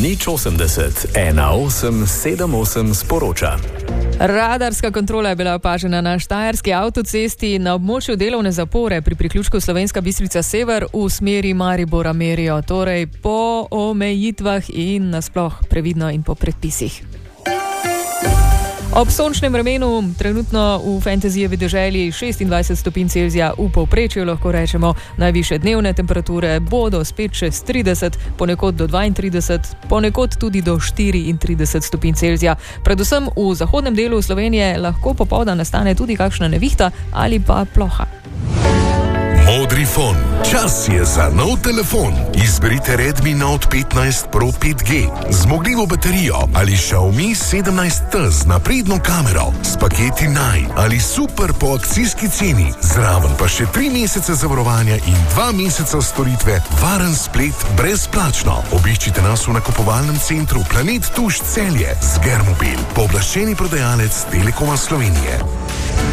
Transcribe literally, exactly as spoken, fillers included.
nič osemdeset, ena osem sedem osem sporoča. Radarska kontrola je bila opažena na štajerski avtocesti na območju delovne zapore pri priključku Slovenska Bistrica Sever v smeri Maribora merijo, torej po omejitvah in nasploh previdno in po predpisih. Ob sončnem vremenu, trenutno v Fantasyjevi deželi šestindvajset stopinj Celzija v povprečju, lahko rečemo, najvišje dnevne temperature bodo spet čez trideset, ponekod do dvaintrideset, ponekod tudi do štiriintrideset stopinj Celzija. Predvsem v zahodnem delu Slovenije lahko popoldan nastane tudi kakšna nevihta ali pa ploha. Modrifon. Čas je za nov telefon. Izberite Redmi Note petnajst Pro pet G, zmogljivo baterijo ali Xiaomi sedemnajst T z napredno kamero, s paketi Naj ali Super po akcijski ceni, zraven pa še tri mesece zavarovanja in dva meseca storitve, varen splet brezplačno. Obiščite nas v nakupovalnem centru Planet Tuš Celje z Germobil, pooblaščeni prodajalec Telekoma Slovenije.